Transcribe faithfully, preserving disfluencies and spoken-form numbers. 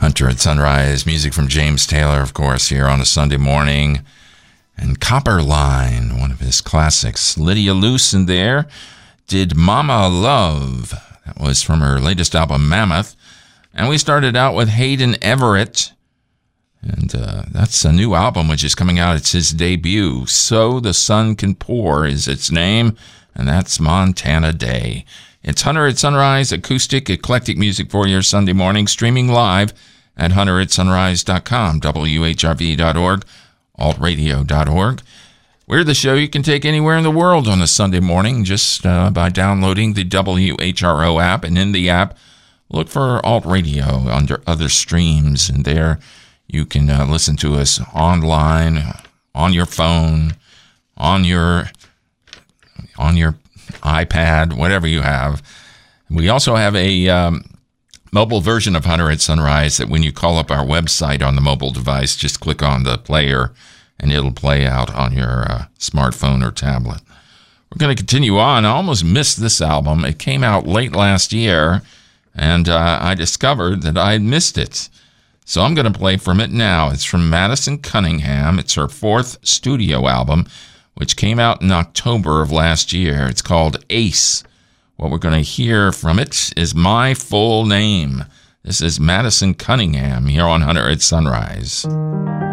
Hunter at Sunrise, music from James Taylor, of course, here on a Sunday morning. And Copper Line, one of his classics. Lydia Lewson there did Mama Love. That was from her latest album, Mammoth. And we started out with Hayden Everett. And uh, that's a new album which is coming out. It's his debut. So the Sun Can Pour is its name. And that's Montana Day. It's Hunter at Sunrise, acoustic, eclectic music for your Sunday morning, streaming live at hunter at sunrise dot com, W H R V dot org, alt radio dot org. We're the show you can take anywhere in the world on a Sunday morning just uh, by downloading the W H R O app. And in the app, look for Alt Radio under other streams. And there you can uh, listen to us online, on your phone, on your on your iPad, whatever you have. We also have a um, mobile version of Hunter at Sunrise that when you call up our website on the mobile device, just click on the player and it'll play out on your uh, smartphone or tablet. We're going to continue on. I almost missed this album. It came out late last year, and uh, I discovered that I had missed it. So I'm going to play from it now. It's from Madison Cunningham. It's her fourth studio album, which came out in October of last year. It's called Ace. What we're going to hear from it is My Full Name. This is Madison Cunningham here on Hunter at Sunrise.